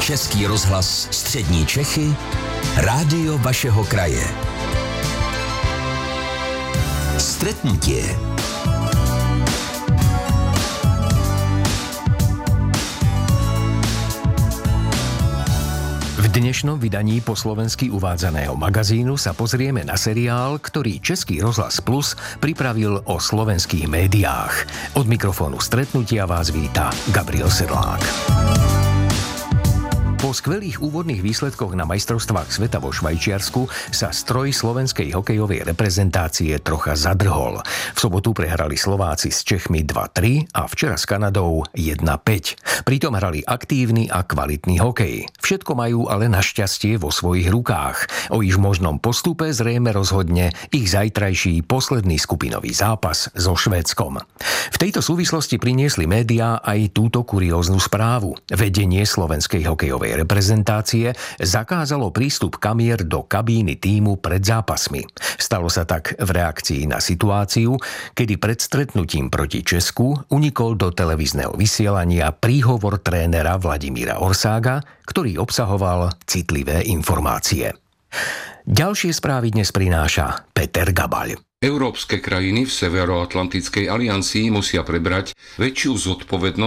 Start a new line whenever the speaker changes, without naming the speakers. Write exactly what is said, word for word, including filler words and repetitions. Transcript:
Český rozhlas Střední Čechy, rádio vašeho kraje. Stretnutie.
V dnešnom vydaní po slovensky uvádzaného magazínu sa pozrieme na seriál, ktorý Český rozhlas Plus pripravil o slovenských médiách. Od mikrofónu Stretnutia vás víta Gabriel Sedlák. Po skvelých úvodných výsledkoch na majstrovstvách sveta vo Švajčiarsku sa stroj slovenskej hokejovej reprezentácie trocha zadrhol. V sobotu prehrali Slováci s Čechmi dva tri a včera s Kanadou jedna päť. Pritom hrali aktívny a kvalitný hokej. Všetko majú ale našťastie vo svojich rukách. O ich možnom postupe zrejme rozhodne ich zajtrajší posledný skupinový zápas so Švédskom. V tejto súvislosti priniesli médiá aj túto kurióznu správu. Vedenie slovenskej hokejovej reprezentácie zakázalo prístup kamier do kabíny tímu pred zápasmi. Stalo sa tak v reakcii na situáciu, kedy pred stretnutím proti Česku unikol do televízneho vysielania príhovor trénera Vladimíra Orsága, ktorý obsahoval citlivé informácie. Ďalšie správy dnes prináša Peter Gabaľ.
Európske krajiny v Severoatlantickej aliancii musia prebrať väčšiu zodpovednosť